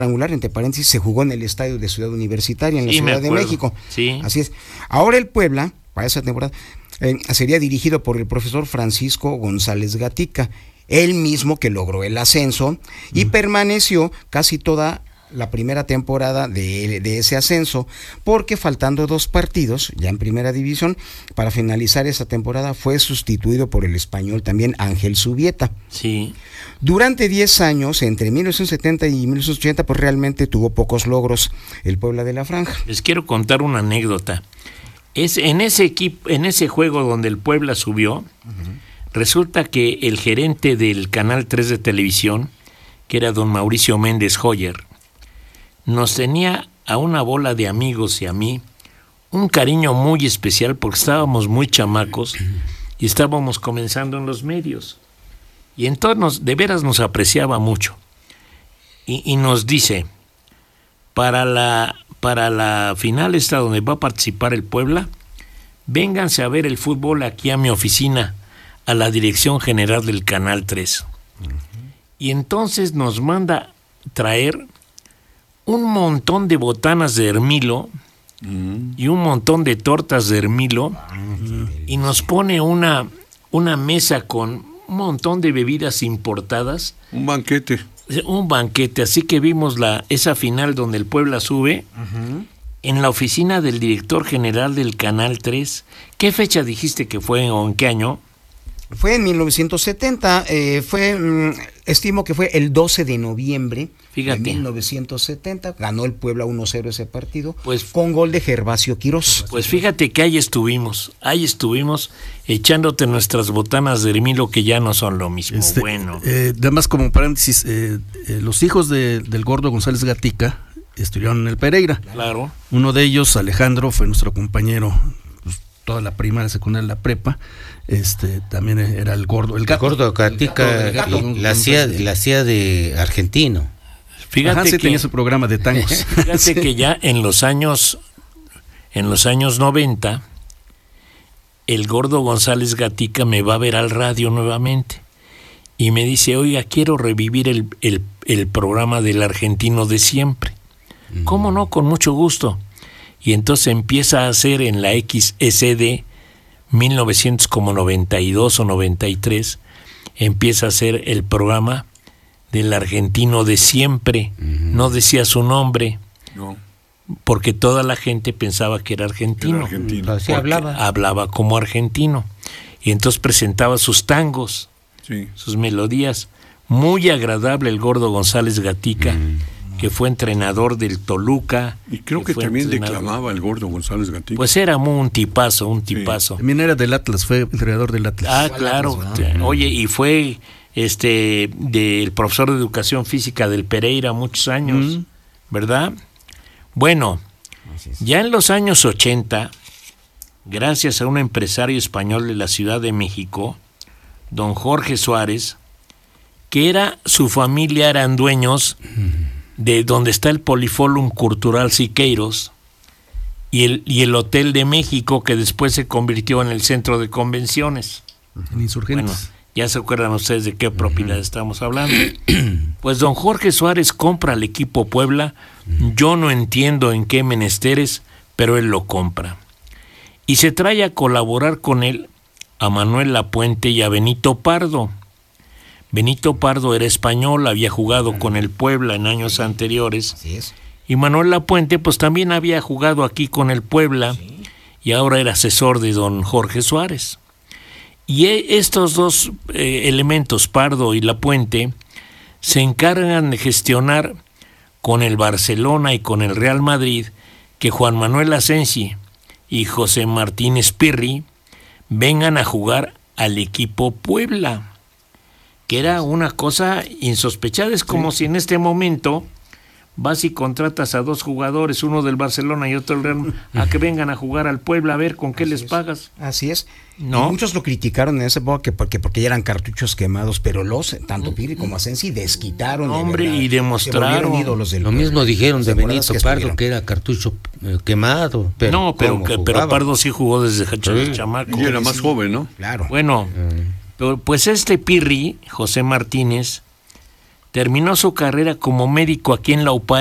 cuadrangular, entre paréntesis, se jugó en el estadio de Ciudad Universitaria, en la Ciudad de México. Sí. Así es. Ahora el Puebla, para esa temporada, sería dirigido por el profesor Francisco González Gatica, él mismo que logró el ascenso y permaneció casi toda la primera temporada de ese ascenso, porque faltando 2 partidos ya en primera división para finalizar esa temporada fue sustituido por el español también Ángel Zubieta. Sí. Durante 10 años, entre 1970 y 1980, pues realmente tuvo pocos logros el Puebla de la Franja. Les quiero contar una anécdota. Es en ese juego donde el Puebla subió, resulta que el gerente del Canal 3 de televisión, que era don Mauricio Méndez Hoyer, nos tenía a una bola de amigos y a mí un cariño muy especial porque estábamos muy chamacos y estábamos comenzando en los medios. Y entonces de veras nos apreciaba mucho. Y nos dice, para la final esta donde va a participar el Puebla, vénganse a ver el fútbol aquí a mi oficina, a la dirección general del Canal 3. Y entonces nos manda traer un montón de botanas de Hermilo y un montón de tortas de Hermilo y nos pone una mesa con un montón de bebidas importadas. Un banquete, así que vimos esa final donde el Puebla sube en la oficina del director general del Canal 3. ¿Qué fecha dijiste que fue o en qué año? Fue en 1970, estimo que fue el 12 de noviembre. Fíjate. De 1970, ganó el Puebla 1-0 ese partido, pues, con gol de Gervasio Quirós. Pues fíjate que ahí estuvimos echándote nuestras botanas de Hermilo que ya no son lo mismo. Bueno. Además, como paréntesis, los hijos del Gordo González Gatica estudiaron en el Pereira. Claro. Uno de ellos, Alejandro, fue nuestro compañero toda la primaria, secundaria, la prepa. También era el Gordo, el Gordo Gatica, la hacía de argentino. Fíjate que tenía su programa de tangos. Fíjate que ya en los años 90 el Gordo González Gatica me va a ver al radio nuevamente y me dice, oiga, quiero revivir el programa del argentino de siempre. ¿Cómo no? Con mucho gusto. Y entonces empieza a hacer en la XSD 1992 o 93, empieza a hacer el programa del argentino de siempre. No decía su nombre, no, porque toda la gente pensaba que era argentino. Así hablaba como argentino. Y entonces presentaba sus tangos, sí, sus melodías. Muy agradable el Gordo González Gatica, que fue entrenador del Toluca. Y creo que también declamaba el Gordo González Gatica. Pues era un tipazo. Sí. También era del Atlas, fue entrenador del Atlas. Ah, claro. Oye, y fue del profesor de educación física del Pereira muchos años, ¿verdad? Bueno, ya en los años 80, gracias a un empresario español de la Ciudad de México, don Jorge Suárez, que su familia eran dueños de donde está el Poliforum Cultural Siqueiros y el Hotel de México, que después se convirtió en el centro de convenciones. En Insurgentes. Bueno, ya se acuerdan ustedes de qué propiedad estamos hablando. Pues don Jorge Suárez compra el equipo Puebla. Yo no entiendo en qué menesteres, pero él lo compra. Y se trae a colaborar con él a Manuel Lapuente y a Benito Pardo. Benito Pardo era español, había jugado con el Puebla en años anteriores. Así es. Y Manuel Lapuente pues también había jugado aquí con el Puebla, y ahora era asesor de don Jorge Suárez. Y estos dos elementos, Pardo y Lapuente, se encargan de gestionar con el Barcelona y con el Real Madrid que Juan Manuel Asensi y José Martínez Pirri vengan a jugar al equipo Puebla, que era una cosa insospechada. Es como si en este momento vas y contratas a 2 jugadores, uno del Barcelona y otro del Real, a que vengan a jugar al Puebla, a ver con qué les pagas. Así es. ¿No? Y muchos lo criticaron en esa época porque ya eran cartuchos quemados, pero tanto Pirri como Asensi desquitaron. Hombre, de verdad, y demostraron. Ídolos del Lo mismo dijeron de Benito Pardo, que era cartucho quemado. Pero Pardo sí jugó desde chamaco. Y era más joven, ¿no? Claro. Bueno, pues Pirri, José Martínez, terminó su carrera como médico aquí en la UPAEP.